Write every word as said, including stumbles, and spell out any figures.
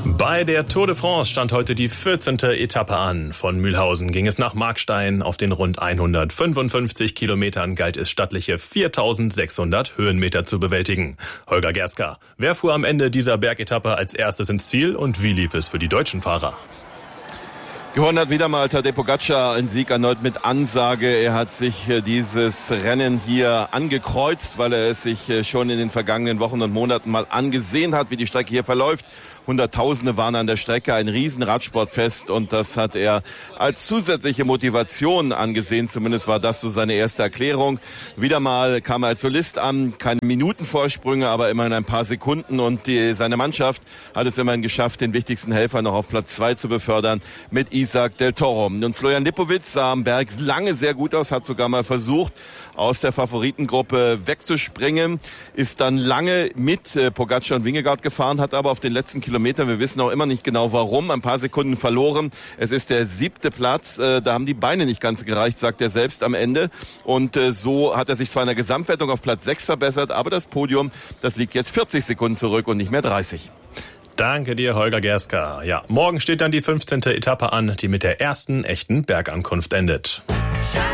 Bei der Tour de France stand heute die vierzehnte Etappe an. Von Mühlhausen ging es nach Markstein. Auf den rund hundertfünfundfünfzig Kilometern galt es stattliche viertausendsechshundert Höhenmeter zu bewältigen. Holger Gerska, wer fuhr am Ende dieser Bergetappe als erstes ins Ziel und wie lief es für die deutschen Fahrer? Gewonnen hat wieder mal Tadej Pogačar, ein Sieg erneut mit Ansage. Er hat sich dieses Rennen hier angekreuzt, weil er es sich schon in den vergangenen Wochen und Monaten mal angesehen hat, wie die Strecke hier verläuft. Hunderttausende waren an der Strecke, ein riesen Radsportfest, und das hat er als zusätzliche Motivation angesehen. Zumindest war das so seine erste Erklärung. Wieder mal kam er als Solist an, keine Minutenvorsprünge, aber immerhin ein paar Sekunden, und die, seine Mannschaft hat es immerhin geschafft, den wichtigsten Helfer noch auf Platz zwei zu befördern mit Isaac del Toro. Und Florian Lipowitz sah am Berg lange sehr gut aus, hat sogar mal versucht, aus der Favoritengruppe wegzuspringen, ist dann lange mit äh, Pogačar und Vingegaard gefahren, hat aber auf den letzten Kilometern, wir wissen auch immer nicht genau warum, ein paar Sekunden verloren. Es ist der siebte Platz, äh, da haben die Beine nicht ganz gereicht, sagt er selbst am Ende. Und äh, so hat er sich zwar in der Gesamtwertung auf Platz sechs verbessert, aber das Podium, das liegt jetzt vierzig Sekunden zurück und nicht mehr dreißig. Danke dir, Holger Gerska. Ja, morgen steht dann die fünfzehnte Etappe an, die mit der ersten echten Bergankunft endet.